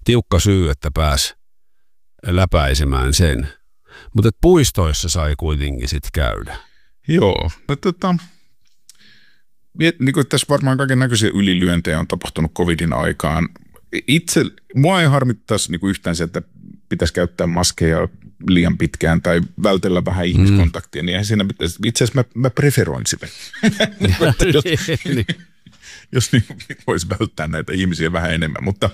tiukka syy, että pääsi läpäisemään sen. Mutta puistoissa sai kuitenkin sitten käydä. Joo, niin kuin tässä varmaan kaiken näköisiä ylilyöntejä on tapahtunut covidin aikaan. Mua ei harmittaisi niin kuin yhtään se, että pitäisi käyttää maskeja liian pitkään tai vältellä vähän ihmiskontaktia, niin eihän siinä pitäisi. Itse asiassa mä preferoin sitä. jos niin voisi välttää näitä ihmisiä vähän enemmän. Mutta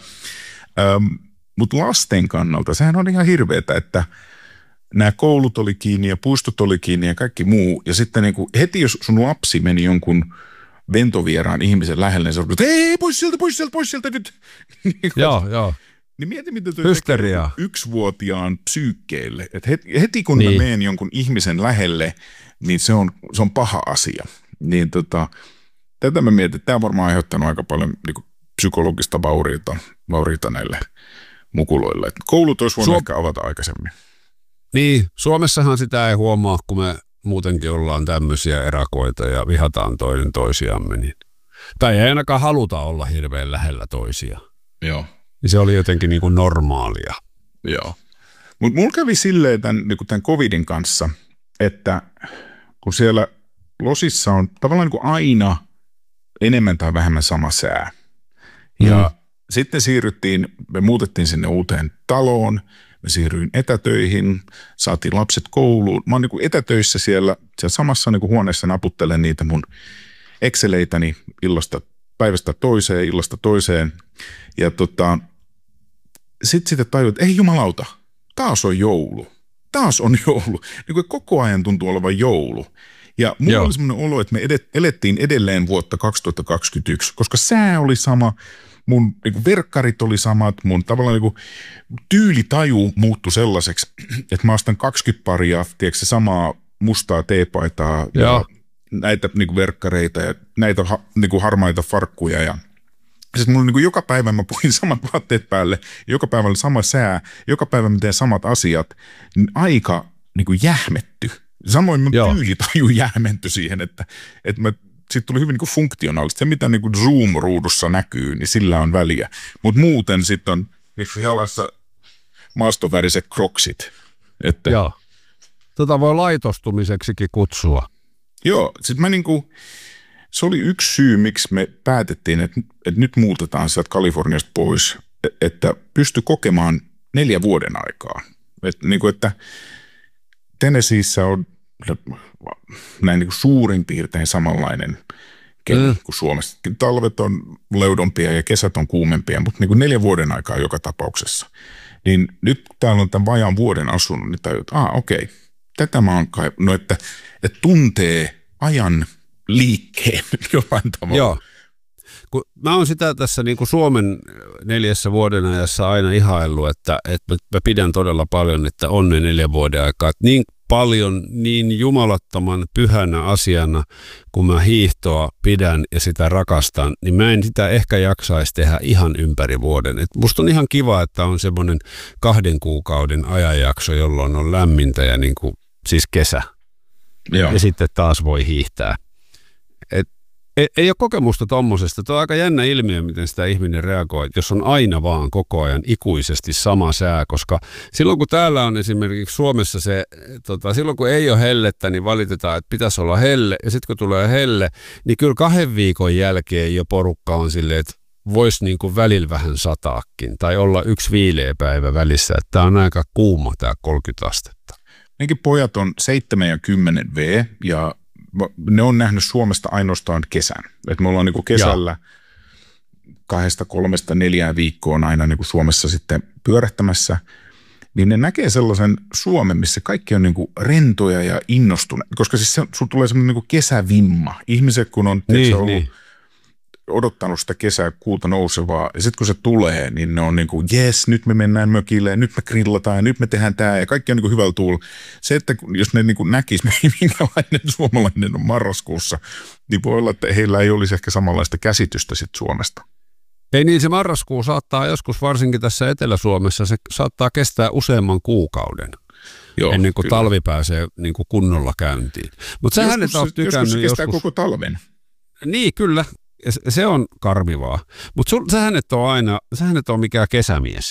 lasten kannalta sehän on ihan hirveetä, että nämä koulut oli kiinni ja puistot oli kiinni ja kaikki muu. Ja sitten niin kuin heti, jos sun lapsi meni jonkun ventovieraan ihmisen lähelle, niin sä olet, ei, pois sieltä nyt. Joo. Niin mieti, mitä tuo hysteria 1-vuotiaan psyykkeelle. Että heti kun mä menen jonkun ihmisen lähelle, niin se on paha asia. Niin tätä mä mietin, että tämä on varmaan aiheuttanut aika paljon niin kuin psykologista vauriita näille mukuloille. Että koulut olisi voinut ehkä avata aikaisemmin. Niin, Suomessahan sitä ei huomaa, kun me muutenkin ollaan tämmöisiä erakoita ja vihataan toinen toisiamme. Niin. Tai ei ainakaan haluta olla hirveän lähellä toisia. Joo. Niin se oli jotenkin niin kuin normaalia. Joo. Mutta mulla kävi silleen tämän covidin kanssa, että kun siellä losissa on tavallaan niin kuin aina enemmän tai vähemmän sama sää. Ja sitten me muutettiin sinne uuteen taloon, mä siirryin etätöihin, saatiin lapset kouluun. Mä oon niin kuin etätöissä siellä samassa niin kuin huoneessa naputtelen niitä mun Exceleitäni päivästä toiseen. Ja sitten tajuin, että ei jumalauta, taas on joulu. Niin kuin koko ajan tuntuu olevan joulu. Ja mulla oli semmoinen olo, että me elettiin edelleen vuotta 2021, koska sää oli sama, mun niin verkkarit oli samat, mun tavallaan niin tyylitaju muuttui sellaiseksi, että mä ostan 20 paria, tiedätkö, samaa mustaa teepaitaa ja näitä niin verkkareita ja näitä niin harmaita farkkuja ja sitten mulla niin joka päivä mä puhin samat vaatteet päälle, joka päivä oli sama sää, joka päivä mä teen samat asiat, niin aika niin jähmetty. Samoin mun tyylitaju jähmentyi siihen, että siitä tuli hyvin niin funktionaalista. Se, mitä niin Zoom-ruudussa näkyy, niin sillä on väliä. Mutta muuten sitten on jalassa maastoväriset kroksit. Joo. Voi laitostumiseksikin kutsua. Joo, sitten se oli yksi syy, miksi me päätettiin, että nyt muutetaan sieltä Kaliforniasta pois, että pystyi kokemaan 4 vuoden aikaa. Että Tennesseeissä on näin niin kuin suurin piirtein samanlainen keli kuin Suomessa. Talvet on leudompia ja kesät on kuumempia, mutta niin kuin 4 vuoden aikaa joka tapauksessa. Niin nyt täällä on tämän vajaan vuoden asunut, niin tajut, okei, tätä mä oon että tuntee ajan liikkeen jollain tavalla. Joo. Kun mä oon sitä tässä niin kuin Suomen 4 vuoden ajassa aina ihaillut, että mä pidän todella paljon, että on ne 4 vuoden aikaa. Että niin paljon, niin jumalattoman pyhänä asiana, kun mä hiihtoa pidän ja sitä rakastan, niin mä en sitä ehkä jaksaisi tehdä ihan ympäri vuoden. Et musta on ihan kiva, että on semmoinen 2 kuukauden ajanjakso, jolloin on lämmintä ja niin kuin, siis kesä. Joo. Ja sitten taas voi hiihtää. Ei ole kokemusta tommosesta. Tuo on aika jännä ilmiö, miten sitä ihminen reagoi, jos on aina vaan koko ajan ikuisesti sama sää, koska silloin kun täällä on esimerkiksi Suomessa se, silloin kun ei ole hellettä, niin valitetaan, että pitäisi olla helle, ja sitten kun tulee helle, niin kyllä 2 viikon jälkeen jo porukka on silleen, että voisi niin kuin välillä vähän sataakin, tai olla 1 viileä päivä välissä, että tämä on aika kuuma tämä 30 astetta. Nekin pojat on 7 ja 10 V, ja ne on nähnyt Suomesta ainoastaan kesän. Et me ollaan niinku kesällä 2, 3, 4 viikkoa aina niinku Suomessa sitten pyörähtämässä, niin ne näkee sellaisen Suomen, missä kaikki on niinku rentoja ja innostuneita, koska siis sulla tulee semmoinen niinku kesävimma. Ihmiset kun on ollut odottanut sitä kuuta nousevaa, ja sitten kun se tulee, niin ne on niin kuin, jes, nyt me mennään mökille, ja nyt me grillataan, ja nyt me tehdään tämä, ja kaikki on niin kuin hyvällä tuulla. Se, että jos ne niin kuin näkisi, minkälainen suomalainen on marraskuussa, niin voi olla, että heillä ei olisi ehkä samanlaista käsitystä sit Suomesta. Ei niin, se marraskuu saattaa joskus, varsinkin tässä Etelä-Suomessa, se saattaa kestää useamman kuukauden. Joo, ennen kuin talvi pääsee niin kuin kunnolla käyntiin. Mutta sähän et ole tykännyt joskus se kestää koko talven. Niin, kyllä. Se on karmivaa. Mutta sähän et ole mikään kesämies.